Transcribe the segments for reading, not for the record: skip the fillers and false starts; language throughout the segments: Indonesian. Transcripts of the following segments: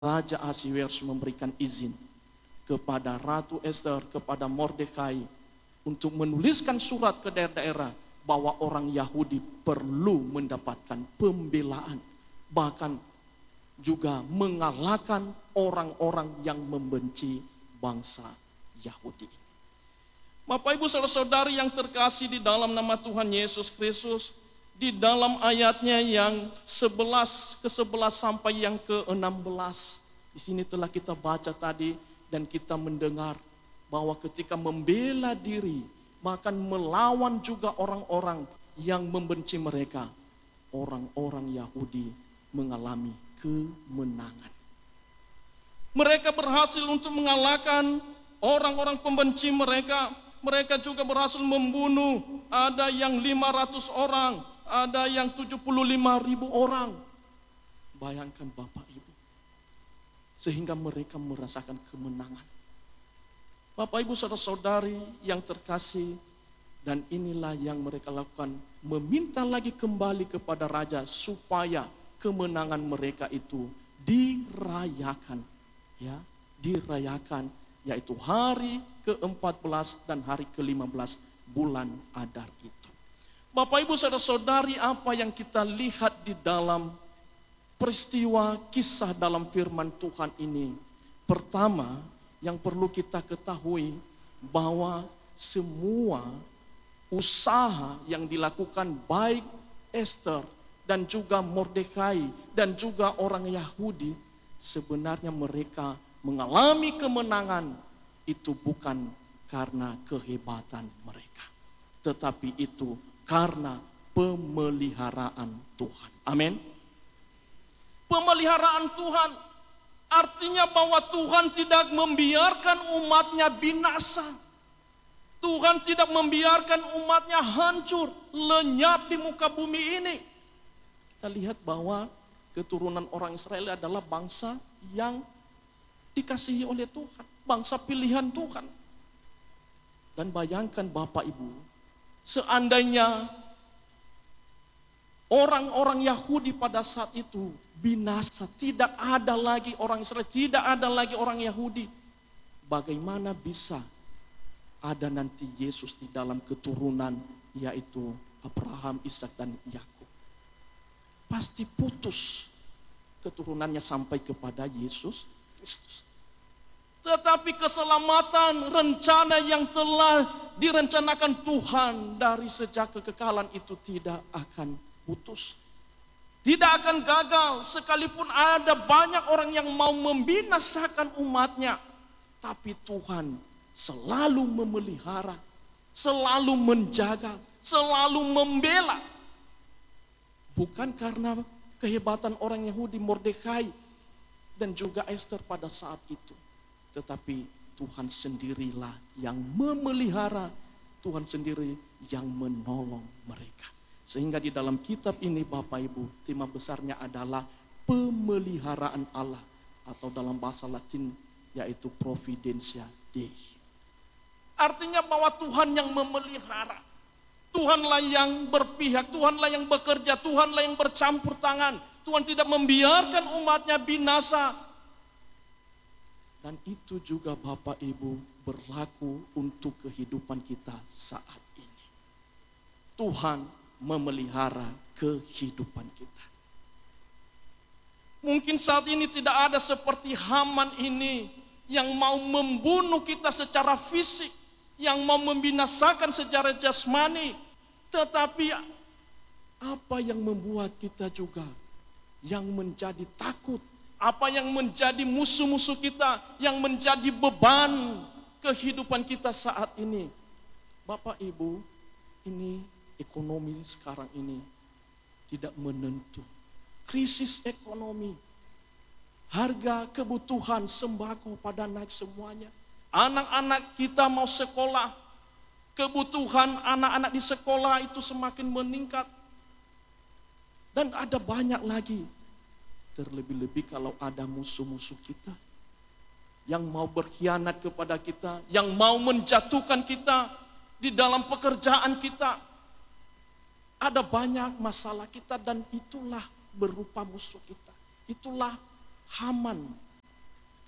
Raja Ahasiweros memberikan izin kepada Ratu Esther, kepada Mordekai untuk menuliskan surat ke daerah-daerah bahwa orang Yahudi perlu mendapatkan pembelaan, bahkan juga mengalahkan orang-orang yang membenci bangsa Yahudi. Bapak Ibu saudara-saudari yang terkasih di dalam nama Tuhan Yesus Kristus, di dalam ayatnya yang 11 ke-11 sampai yang ke-16. Di sini telah kita baca tadi dan kita mendengar bahwa ketika membela diri, bahkan melawan juga orang-orang yang membenci mereka, orang-orang Yahudi mengalami kemenangan. Mereka berhasil untuk mengalahkan orang-orang pembenci mereka. Mereka juga berhasil membunuh, ada yang 500 orang, ada yang 75.000 orang. Bayangkan Bapak Ibu. Sehingga mereka merasakan kemenangan. Bapak Ibu saudara-saudari yang terkasih, dan inilah yang mereka lakukan, meminta lagi kembali kepada raja supaya kemenangan mereka itu dirayakan, ya, dirayakan, yaitu hari ke-14 dan hari ke-15 bulan Adar itu. Bapak Ibu saudara-saudari, apa yang kita lihat di dalam peristiwa kisah dalam firman Tuhan ini? Pertama, yang perlu kita ketahui bahwa semua usaha yang dilakukan baik Esther dan juga Mordekai dan juga orang Yahudi, sebenarnya mereka mengalami kemenangan itu bukan karena kehebatan mereka, tetapi itu karena pemeliharaan Tuhan. Amin. Pemeliharaan Tuhan artinya bahwa Tuhan tidak membiarkan umatnya binasa. Tuhan tidak membiarkan umatnya hancur, lenyap di muka bumi ini. Kita lihat bahwa keturunan orang Israel adalah bangsa yang dikasihi oleh Tuhan, bangsa pilihan Tuhan. Dan bayangkan Bapak Ibu, seandainya orang-orang Yahudi pada saat itu binasa, tidak ada lagi orang Israel, tidak ada lagi orang Yahudi, bagaimana bisa ada nanti Yesus di dalam keturunan, yaitu Abraham, Ishak dan Yakub? Pasti putus keturunannya sampai kepada Yesus Kristus. Tetapi keselamatan, rencana yang telah direncanakan Tuhan dari sejak kekekalan itu tidak akan putus, tidak akan gagal. Sekalipun ada banyak orang yang mau membinasakan umatnya, tapi Tuhan selalu memelihara, selalu menjaga, selalu membela. Bukan karena kehebatan orang Yahudi, Mordekai dan juga Esther pada saat itu, tetapi Tuhan sendirilah yang memelihara, Tuhan sendiri yang menolong mereka. Sehingga di dalam kitab ini Bapak Ibu, tema besarnya adalah pemeliharaan Allah, atau dalam bahasa Latin yaitu Providentia Dei. Artinya bahwa Tuhan yang memelihara, Tuhanlah yang berpihak, Tuhanlah yang bekerja, Tuhanlah yang bercampur tangan. Tuhan tidak membiarkan umatnya binasa. Dan itu juga Bapak Ibu berlaku untuk kehidupan kita saat ini. Tuhan memelihara kehidupan kita. Mungkin saat ini tidak ada seperti Haman ini yang mau membunuh kita secara fisik, yang mau membinasakan secara jasmani. Tetapi apa yang membuat kita juga yang menjadi takut, apa yang menjadi musuh-musuh kita, yang menjadi beban kehidupan kita saat ini? Bapak Ibu, ini ekonomi sekarang ini tidak menentu. Krisis ekonomi, harga kebutuhan sembako pada naik semuanya. Anak-anak kita mau sekolah, kebutuhan anak-anak di sekolah itu semakin meningkat. Dan ada banyak lagi. Terlebih-lebih kalau ada musuh-musuh kita yang mau berkhianat kepada kita, yang mau menjatuhkan kita di dalam pekerjaan kita. Ada banyak masalah kita dan itulah berupa musuh kita. Itulah Haman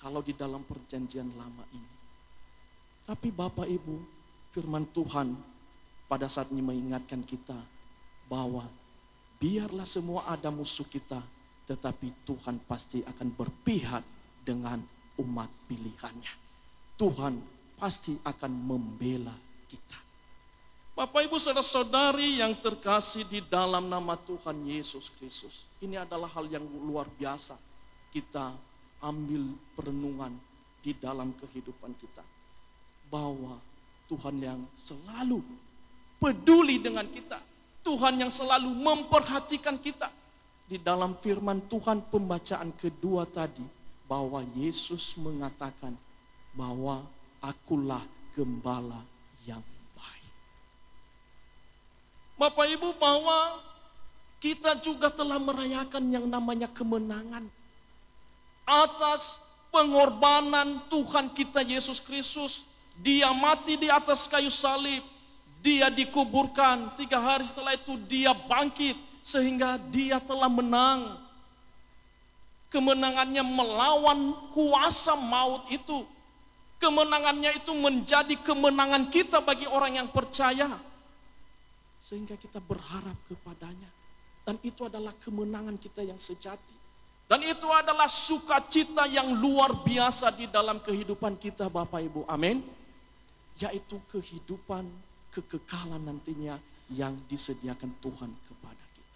kalau di dalam perjanjian lama ini. Tapi Bapak Ibu, firman Tuhan pada saat ini mengingatkan kita bahwa biarlah semua ada musuh kita, tetapi Tuhan pasti akan berpihak dengan umat pilihannya. Tuhan pasti akan membela kita. Bapak Ibu saudara-saudari yang terkasih di dalam nama Tuhan Yesus Kristus. Ini adalah hal yang luar biasa. Kita ambil perenungan di dalam kehidupan kita. Bahwa Tuhan yang selalu peduli dengan kita. Tuhan yang selalu memperhatikan kita. Di dalam firman Tuhan pembacaan kedua tadi. Bahwa Yesus mengatakan bahwa akulah gembala yang baik. Bapak Ibu, bahwa kita juga telah merayakan yang namanya kemenangan atas pengorbanan Tuhan kita Yesus Kristus. Dia mati di atas kayu salib, dia dikuburkan, 3 hari setelah itu dia bangkit, sehingga dia telah menang. Kemenangannya melawan kuasa maut itu. Kemenangannya itu menjadi kemenangan kita bagi orang yang percaya. Sehingga kita berharap kepadanya. Dan itu adalah kemenangan kita yang sejati. Dan itu adalah sukacita yang luar biasa di dalam kehidupan kita Bapak Ibu. Amin. Yaitu kehidupan kekekalan nantinya yang disediakan Tuhan kepada kita.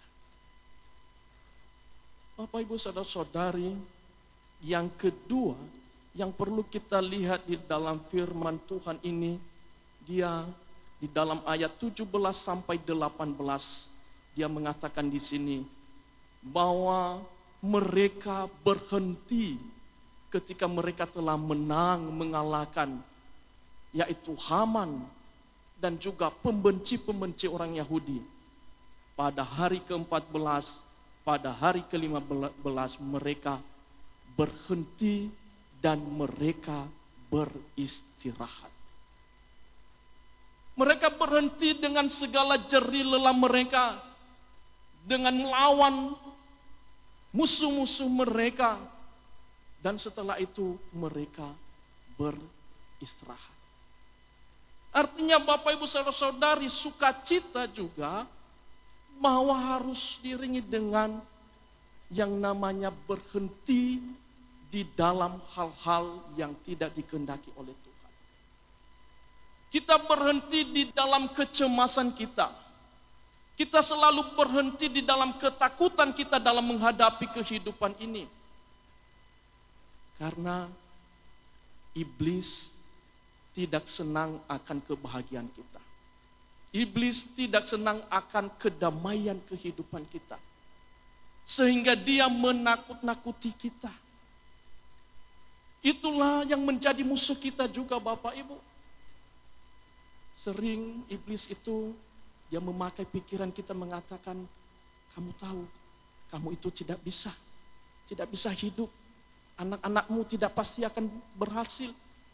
Bapak Ibu saudara-saudari, yang kedua yang perlu kita lihat di dalam firman Tuhan ini, dia di dalam ayat 17 sampai 18 dia mengatakan di sini bahwa mereka berhenti ketika mereka telah menang mengalahkan yaitu Haman dan juga pembenci-pembenci orang Yahudi. Pada hari ke-14, pada hari ke-15 mereka berhenti dan mereka beristirahat. Mereka berhenti dengan segala jerih lelah mereka, dengan melawan musuh-musuh mereka, dan setelah itu mereka beristirahat. Artinya Bapak Ibu saudara-saudari, sukacita juga bahwa harus diiringi dengan yang namanya berhenti di dalam hal-hal yang tidak dikehendaki oleh Tuhan. Kita berhenti di dalam kecemasan kita. Kita selalu berhenti di dalam ketakutan kita dalam menghadapi kehidupan ini. Karena iblis tidak senang akan kebahagiaan kita. Iblis tidak senang akan kedamaian kehidupan kita. Sehingga dia menakut-nakuti kita. Itulah yang menjadi musuh kita juga Bapak Ibu. Sering iblis itu dia memakai pikiran kita mengatakan, kamu tahu, kamu itu tidak bisa hidup. Anak-anakmu tidak pasti akan berhasil.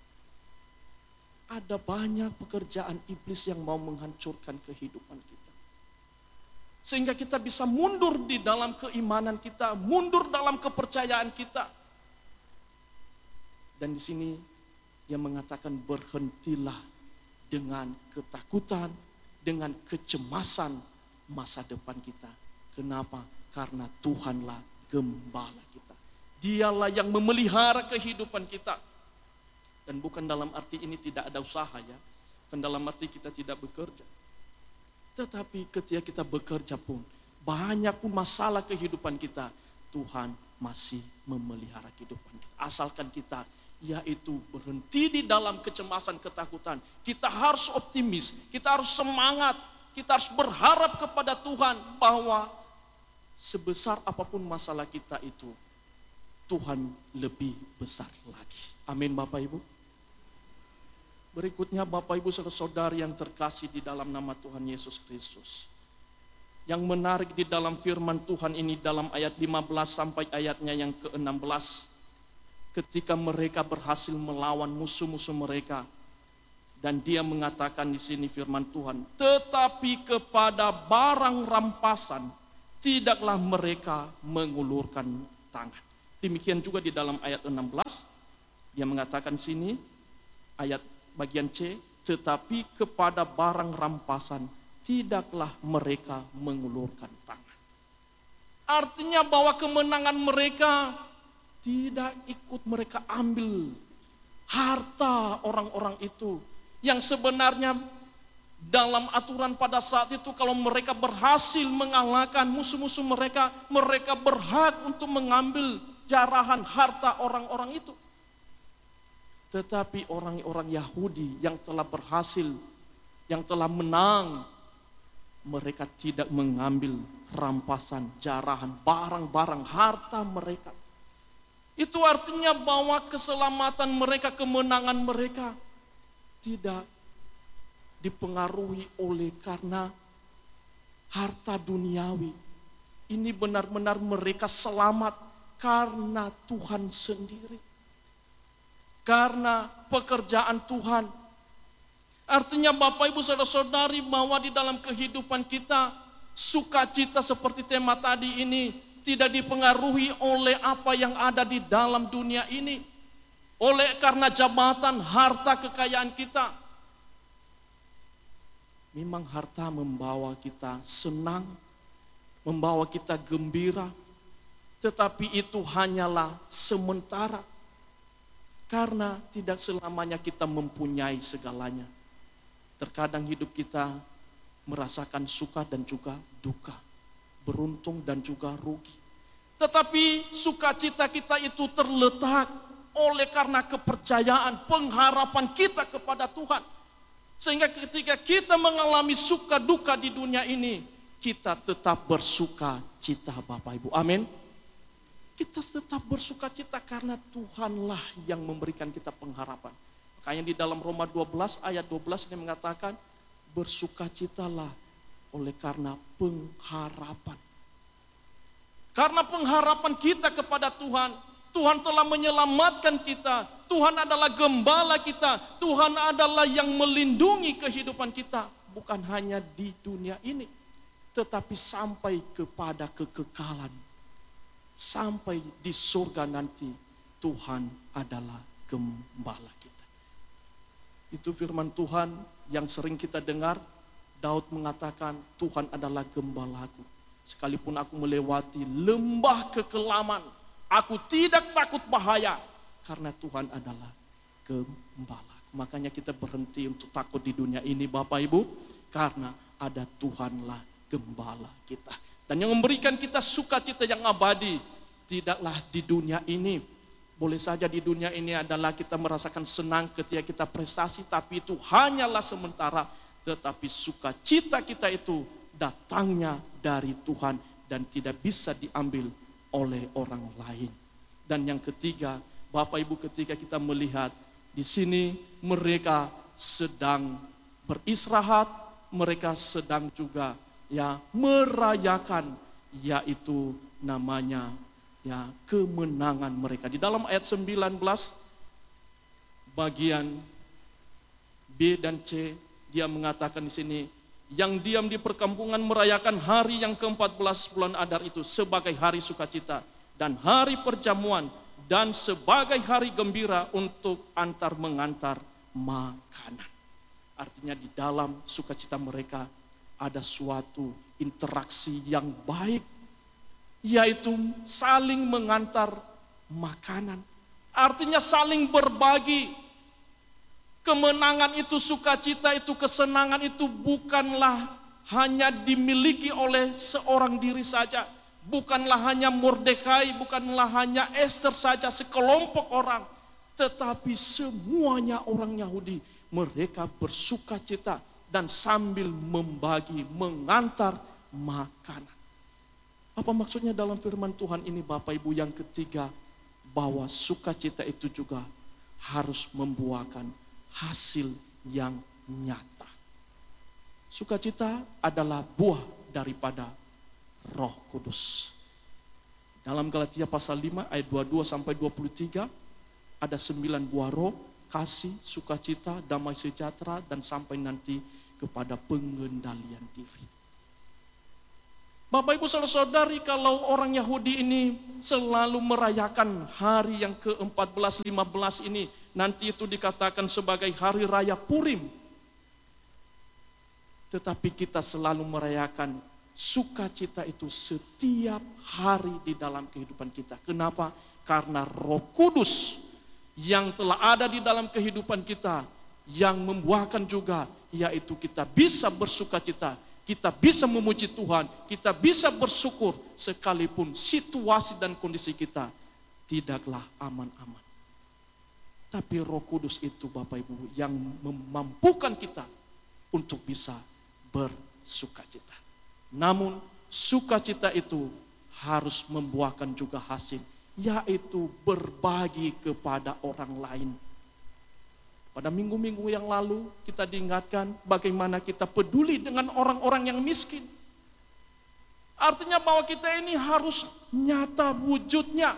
Ada banyak pekerjaan iblis yang mau menghancurkan kehidupan kita. Sehingga kita bisa mundur di dalam keimanan kita, mundur dalam kepercayaan kita. Dan di sini dia mengatakan berhentilah dengan ketakutan, dengan kecemasan masa depan kita. Kenapa? Karena Tuhanlah gembala kita. Dialah yang memelihara kehidupan kita. Dan bukan dalam arti ini tidak ada usaha ya. Bukan dalam arti kita tidak bekerja. Tetapi ketika kita bekerja pun, banyak pun masalah kehidupan kita, Tuhan masih memelihara kehidupan kita. Asalkan kita yaitu berhenti di dalam kecemasan, ketakutan. Kita harus optimis, kita harus semangat, kita harus berharap kepada Tuhan bahwa sebesar apapun masalah kita itu, Tuhan lebih besar lagi. Amin Bapak Ibu. Berikutnya Bapak Ibu saudara-saudari yang terkasih di dalam nama Tuhan Yesus Kristus. Yang menarik di dalam firman Tuhan ini dalam ayat 15 sampai ayatnya yang ke-16. Ketika mereka berhasil melawan musuh-musuh mereka. Dan dia mengatakan di sini firman Tuhan. Tetapi kepada barang rampasan tidaklah mereka mengulurkan tangan. Demikian juga di dalam ayat 16. Dia mengatakan sini, ayat bagian C, tetapi kepada barang rampasan tidaklah mereka mengulurkan tangan. Artinya bahwa kemenangan mereka tidak ikut mereka ambil harta orang-orang itu. Yang sebenarnya dalam aturan pada saat itu kalau mereka berhasil mengalahkan musuh-musuh mereka, mereka berhak untuk mengambil jarahan harta orang-orang itu. Tetapi orang-orang Yahudi yang telah berhasil, yang telah menang, mereka tidak mengambil rampasan, jarahan, barang-barang, harta mereka. Itu artinya bahwa keselamatan mereka, kemenangan mereka tidak dipengaruhi oleh karena harta duniawi. Ini benar-benar mereka selamat karena Tuhan sendiri. Karena pekerjaan Tuhan. Artinya Bapak Ibu Saudara-saudari bahwa di dalam kehidupan kita sukacita seperti tema tadi ini tidak dipengaruhi oleh apa yang ada di dalam dunia ini. Oleh karena jabatan, harta, kekayaan kita. Memang harta membawa kita senang, membawa kita gembira, tetapi itu hanyalah sementara. Karena tidak selamanya kita mempunyai segalanya. Terkadang hidup kita merasakan suka dan juga duka, beruntung dan juga rugi. Tetapi sukacita kita itu terletak oleh karena kepercayaan, pengharapan kita kepada Tuhan. Sehingga ketika kita mengalami suka duka di dunia ini, kita tetap bersuka cita Bapak Ibu. Amin. Kita tetap bersuka cita karena Tuhanlah yang memberikan kita pengharapan. Makanya di dalam Roma 12 ayat 12 ini mengatakan, bersukacitalah oleh karena pengharapan. Karena pengharapan kita kepada Tuhan, Tuhan telah menyelamatkan kita. Tuhan adalah gembala kita. Tuhan adalah yang melindungi kehidupan kita. Bukan hanya di dunia ini, tetapi sampai kepada kekekalan. Sampai di surga nanti, Tuhan adalah gembala kita. Itu firman Tuhan yang sering kita dengar. Daud mengatakan, Tuhan adalah gembalaku. Sekalipun aku melewati lembah kekelaman, aku tidak takut bahaya, karena Tuhan adalah gembala. Makanya kita berhenti untuk takut di dunia ini Bapak Ibu, karena ada Tuhanlah gembala kita. Dan yang memberikan kita sukacita yang abadi, tidaklah di dunia ini. Boleh saja di dunia ini adalah kita merasakan senang ketika kita prestasi, tapi itu hanyalah sementara. Tetapi sukacita kita itu datangnya dari Tuhan dan tidak bisa diambil oleh orang lain. Dan yang ketiga, Bapak Ibu, ketika kita melihat di sini mereka sedang beristirahat, mereka sedang juga merayakan, yaitu namanya kemenangan mereka. Di dalam ayat 19 bagian B dan C, dia mengatakan di sini, yang diam di perkampungan merayakan hari yang ke-14 bulan Adar itu sebagai hari sukacita dan hari perjamuan dan sebagai hari gembira untuk antar mengantar makanan. Artinya di dalam sukacita mereka ada suatu interaksi yang baik, yaitu saling mengantar makanan. Artinya saling berbagi. Kemenangan itu, sukacita itu, kesenangan itu bukanlah hanya dimiliki oleh seorang diri saja. Bukanlah hanya Mordekai, bukanlah hanya Ester saja, sekelompok orang. Tetapi semuanya orang Yahudi, mereka bersukacita dan sambil membagi, mengantar makanan. Apa maksudnya dalam firman Tuhan ini Bapak Ibu? Yang ketiga, bahwa sukacita itu juga harus membuahkan hasil yang nyata. Sukacita adalah buah daripada Roh Kudus. Dalam Galatia pasal 5 ayat 22 sampai 23 ada 9 buah roh, kasih, sukacita, damai sejahtera, dan sampai nanti kepada pengendalian diri. Bapak Ibu saudara-saudari, kalau orang Yahudi ini selalu merayakan hari yang ke-14, 15 ini, nanti itu dikatakan sebagai hari raya Purim. Tetapi kita selalu merayakan sukacita itu setiap hari di dalam kehidupan kita. Kenapa? Karena Roh Kudus yang telah ada di dalam kehidupan kita, yang membuahkan juga, yaitu kita bisa bersukacita. Kita bisa memuji Tuhan, kita bisa bersyukur sekalipun situasi dan kondisi kita tidaklah aman-aman. Tapi Roh Kudus itu Bapak Ibu yang memampukan kita untuk bisa bersukacita. Namun sukacita itu harus membuahkan juga hasil, yaitu berbagi kepada orang lain. Pada minggu-minggu yang lalu kita diingatkan bagaimana kita peduli dengan orang-orang yang miskin. Artinya bahwa kita ini harus nyata wujudnya.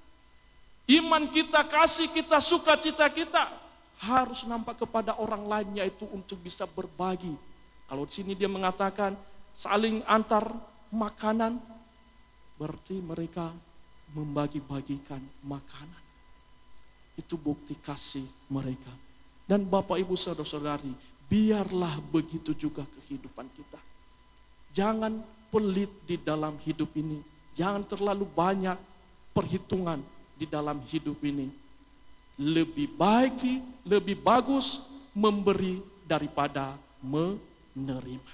Iman kita, kasih kita, sukacita kita harus nampak kepada orang lain, yaitu untuk bisa berbagi. Kalau di sini dia mengatakan saling antar makanan, berarti mereka membagi-bagikan makanan. Itu bukti kasih mereka. Dan Bapak Ibu saudara-saudari, biarlah begitu juga kehidupan kita. Jangan pelit di dalam hidup ini. Jangan terlalu banyak perhitungan di dalam hidup ini. Lebih bagus memberi daripada menerima.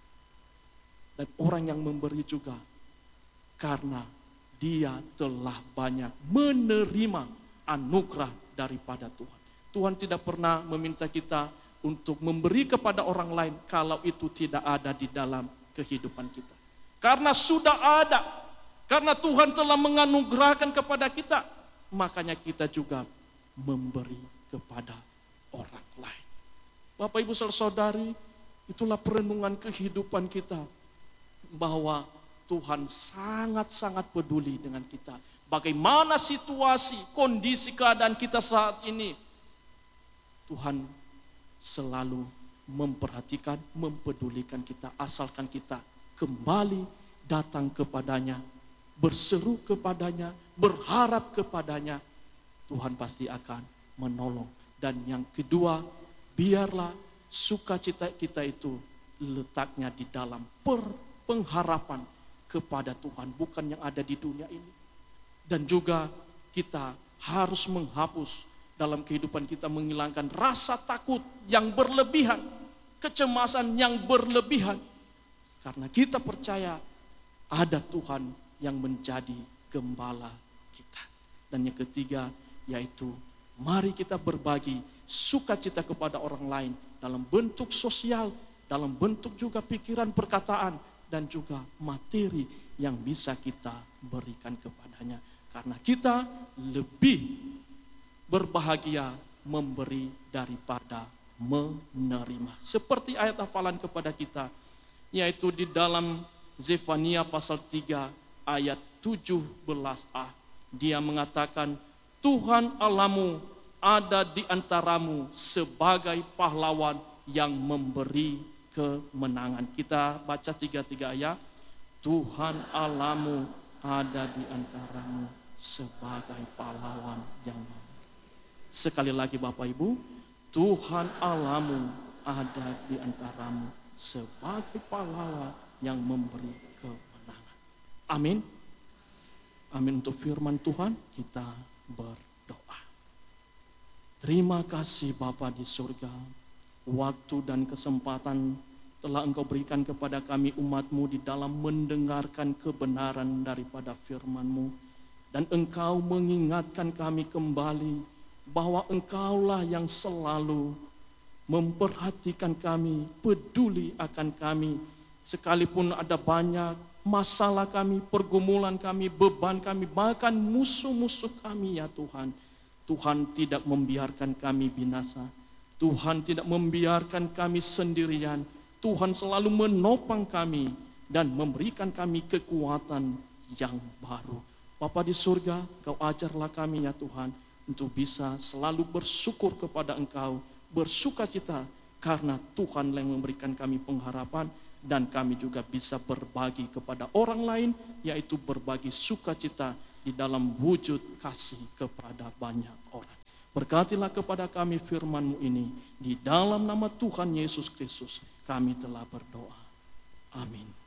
Dan orang yang memberi juga karena dia telah banyak menerima anugerah daripada Tuhan. Tuhan tidak pernah meminta kita untuk memberi kepada orang lain kalau itu tidak ada di dalam kehidupan kita. Karena sudah ada, karena Tuhan telah menganugerahkan kepada kita, makanya kita juga memberi kepada orang lain. Bapak Ibu saudari, itulah perenungan kehidupan kita, bahwa Tuhan sangat-sangat peduli dengan kita. Bagaimana situasi, kondisi, keadaan kita saat ini, Tuhan selalu memperhatikan, mempedulikan kita, asalkan kita kembali datang kepadanya, berseru kepadanya, berharap kepadanya, Tuhan pasti akan menolong. Dan yang kedua, biarlah sukacita kita itu letaknya di dalam pengharapan kepada Tuhan, bukan yang ada di dunia ini. Dan juga kita harus menghapus dalam kehidupan kita, menghilangkan rasa takut yang berlebihan, kecemasan yang berlebihan. Karena kita percaya ada Tuhan yang menjadi gembala kita. Dan yang ketiga, yaitu mari kita berbagi sukacita kepada orang lain dalam bentuk sosial, dalam bentuk juga pikiran, perkataan, dan juga materi yang bisa kita berikan kepadanya. Karena kita lebih berbahagia memberi daripada menerima. Seperti ayat hafalan kepada kita, yaitu di dalam Zefania pasal 3 ayat 17a. Dia mengatakan, Tuhan Allahmu ada di antaramu sebagai pahlawan yang memberi kemenangan. Kita baca 3 ayat. Tuhan Allahmu ada di antaramu sebagai pahlawan yang memberi. Sekali lagi Bapak Ibu, Tuhan Allahmu ada di antaramu sebagai pahlawan yang memberi kemenangan. Amin. Amin. Untuk firman Tuhan kita berdoa. Terima kasih Bapa di surga, waktu dan kesempatan telah Engkau berikan kepada kami umat-Mu di dalam mendengarkan kebenaran daripada firman-Mu. Dan Engkau mengingatkan kami kembali bahwa Engkaulah yang selalu memperhatikan kami, peduli akan kami. Sekalipun ada banyak masalah kami, pergumulan kami, beban kami, bahkan musuh-musuh kami ya Tuhan. Tuhan tidak membiarkan kami binasa. Tuhan tidak membiarkan kami sendirian. Tuhan selalu menopang kami dan memberikan kami kekuatan yang baru. Bapa di surga, Engkau ajarlah kami ya Tuhan, untuk bisa selalu bersyukur kepada Engkau, bersukacita karena Tuhan yang memberikan kami pengharapan, dan kami juga bisa berbagi kepada orang lain, yaitu berbagi sukacita di dalam wujud kasih kepada banyak orang. Berkatilah kepada kami firman-Mu ini, di dalam nama Tuhan Yesus Kristus kami telah berdoa. Amin.